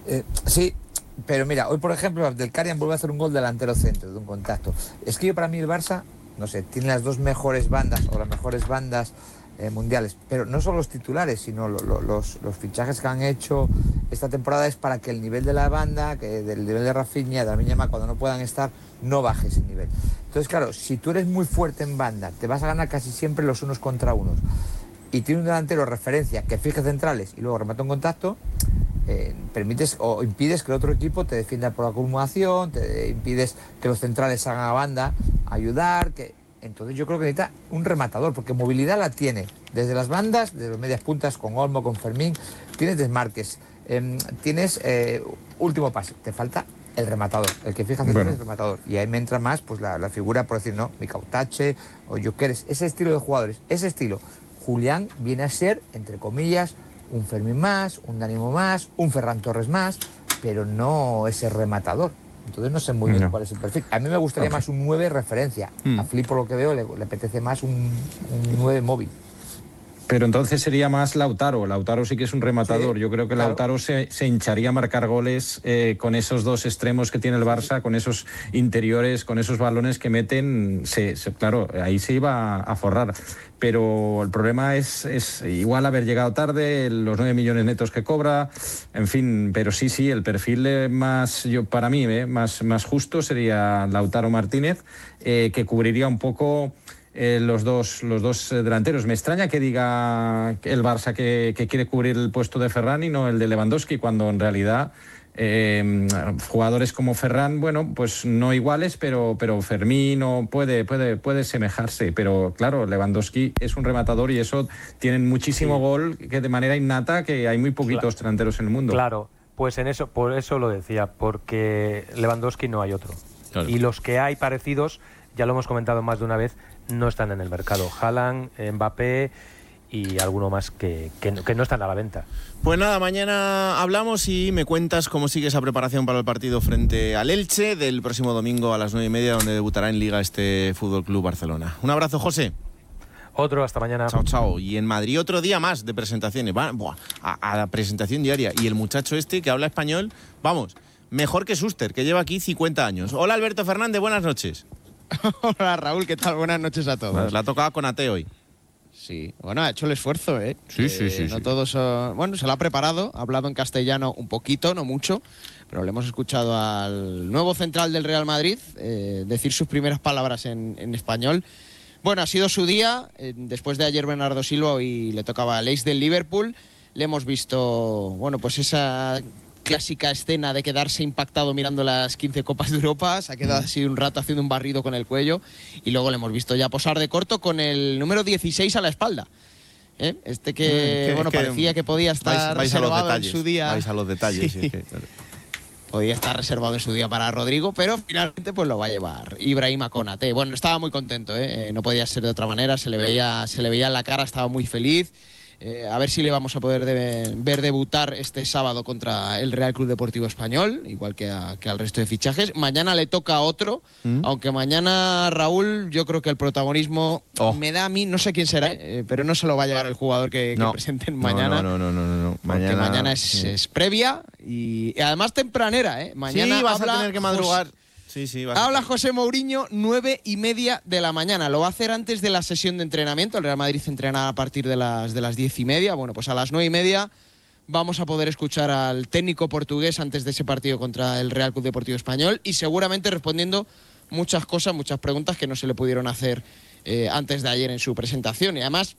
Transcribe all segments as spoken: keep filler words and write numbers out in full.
Eh, sí, pero mira, hoy por ejemplo Abdelkarian vuelve a hacer un gol delantero centro de un contacto. Es que yo, para mí el Barça, no sé, tiene las dos mejores bandas o las mejores bandas eh, mundiales, pero no solo los titulares, sino lo, lo, los, los fichajes que han hecho esta temporada es para que el nivel de la banda, que del nivel de Rafinha, de Lamine Yamal, cuando no puedan estar, no baje ese nivel. Entonces, claro, si tú eres muy fuerte en banda, te vas a ganar casi siempre los unos contra unos, y tiene un delantero referencia que fije centrales y luego remata un contacto, eh, permites o impides que el otro equipo te defienda por acumulación, te impides que los centrales hagan a banda, ayudar, que entonces yo creo que necesita un rematador, porque movilidad la tiene desde las bandas, desde las medias puntas con Olmo, con Fermín, tienes desmarques, eh, tienes eh, último pase, te falta el rematador, el que fija centrales, bueno, es el rematador, y ahí me entra más pues la, la figura, por decir, no, Micautache o Gyökeres, ese estilo de jugadores, ese estilo. Julián viene a ser, entre comillas, un Fermín más, un Dánimo más, un Ferran Torres más, pero no ese rematador. Entonces no sé muy bien no. cuál es el perfil. A mí me gustaría okay. más un nueve referencia. Mm. A Flip, por lo que veo, le, le apetece más un, un nueve móvil. Pero entonces sería más Lautaro. Lautaro sí que es un rematador. Sí, Yo creo que claro. Lautaro se, se hincharía a marcar goles eh, con esos dos extremos que tiene el Barça, con esos interiores, con esos balones que meten. Se, se, claro, ahí se iba a forrar. Pero el problema es, es igual haber llegado tarde, los nueve millones netos que cobra, en fin. Pero sí, sí, el perfil más, yo para mí, eh, más, más justo sería Lautaro Martínez, eh, que cubriría un poco... Eh, los dos los dos eh, delanteros. Me extraña que diga el Barça que, que quiere cubrir el puesto de Ferran y no el de Lewandowski, cuando en realidad eh, jugadores como Ferran, bueno, pues no iguales, pero pero Fermín no puede puede puede semejarse, pero claro, Lewandowski es un rematador y eso tienen muchísimo sí. gol, que de manera innata, que hay muy poquitos claro. delanteros en el mundo. Claro, pues en eso por eso lo decía, porque Lewandowski no hay otro. Claro. Y los que hay parecidos, ya lo hemos comentado más de una vez, no están en el mercado. Haaland, Mbappé y alguno más que, que, que no están a la venta. Pues nada, mañana hablamos y me cuentas cómo sigue esa preparación para el partido frente al Elche del próximo domingo a las nueve y media, donde debutará en Liga este Fútbol Club Barcelona. Un abrazo, José. Otro, hasta mañana. Chao, chao. Y en Madrid otro día más de presentaciones. Va, buah, a, a la presentación diaria. Y el muchacho este que habla español, vamos, mejor que Schuster, que lleva aquí cincuenta años. Hola, Alberto Fernández, buenas noches. Hola, Raúl, ¿qué tal? Buenas noches a todos. Pues la ha tocado con Ate hoy. Sí, bueno, ha hecho el esfuerzo, ¿eh? Sí, eh, sí, sí. No sí. todos son... Bueno, se lo ha preparado, ha hablado en castellano un poquito, no mucho, pero le hemos escuchado al nuevo central del Real Madrid eh, decir sus primeras palabras en, en español. Bueno, ha sido su día, eh, después de ayer Bernardo Silva y le tocaba al ex del Liverpool. Le hemos visto, bueno, pues esa clásica escena de quedarse impactado mirando las quince Copas de Europa, se ha quedado así un rato haciendo un barrido con el cuello y luego le hemos visto ya posar de corto con el número dieciséis a la espalda. ¿Eh? Este que, mm, que bueno, que parecía que podía estar vais, vais reservado en su día. Vais a los detalles. Sí. Sí, que, claro. Podía estar reservado en su día para Rodrigo, pero finalmente pues lo va a llevar Ibrahima Konate. Bueno, estaba muy contento, ¿eh? No podía ser de otra manera, se le veía, se le veía en la cara, estaba muy feliz. Eh, a ver si le vamos a poder de, ver debutar este sábado contra el Real Club Deportivo Español, igual que, a, que al resto de fichajes. Mañana le toca a otro, ¿Mm? aunque mañana, Raúl, yo creo que el protagonismo oh. me da a mí, no sé quién será, eh, pero no se lo va a llevar el jugador que, no. que presenten mañana. No, no, no, no, no, no. Mañana, porque mañana es, sí. es previa y, y además tempranera, ¿eh? Mañana sí, vas habla, a tener que madrugar. Pues, Sí, sí, habla José Mourinho, nueve y media de la mañana. Lo va a hacer antes de la sesión de entrenamiento. El Real Madrid entrena a partir de las, de las diez y media. Bueno, pues a las nueve y media vamos a poder escuchar al técnico portugués antes de ese partido contra el Real Club Deportivo Español y seguramente respondiendo muchas cosas, muchas preguntas que no se le pudieron hacer eh, antes de ayer en su presentación. Y además,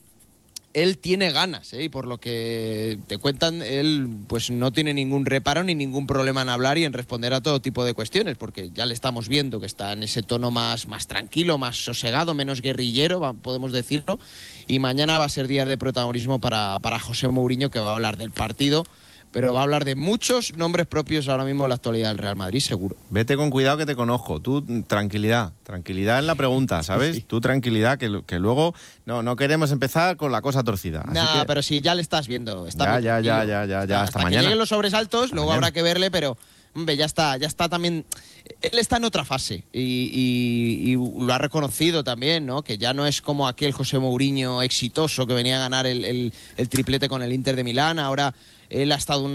él tiene ganas, ¿eh? Y por lo que te cuentan, él pues no tiene ningún reparo ni ningún problema en hablar y en responder a todo tipo de cuestiones, porque ya le estamos viendo que está en ese tono más, más tranquilo, más sosegado, menos guerrillero, podemos decirlo, y mañana va a ser día de protagonismo para, para José Mourinho, que va a hablar del partido, pero va a hablar de muchos nombres propios ahora mismo en la actualidad del Real Madrid, seguro. Vete con cuidado que te conozco. Tú, tranquilidad. Tranquilidad en la pregunta, ¿sabes? Sí. Tú, tranquilidad, que, que luego no, no queremos empezar con la cosa torcida. No, nah, que... pero si ya le estás viendo. Está ya, ya, ya, ya, ya, ya, hasta, hasta mañana. que lleguen los sobresaltos, hasta luego mañana. Habrá que verle, pero... Hombre, ya está, ya está también... Él está en otra fase y, y, y lo ha reconocido también, ¿no? Que ya no es como aquel José Mourinho exitoso que venía a ganar el, el, el triplete con el Inter de Milán. Ahora él ha estado un